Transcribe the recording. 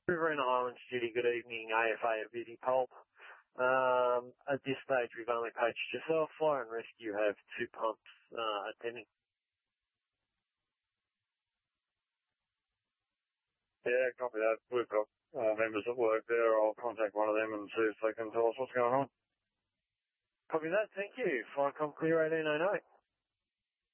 River in the Highlands, Judy, good evening, AFA of Beauty Pulp. At this stage, we've only paged yourself. Fire and Rescue have 2 pumps attending. Yeah, copy that. We've got members that work there. I'll contact one of them and see if they can tell us what's going on. Copy that, thank you. Firecom Clear 1809.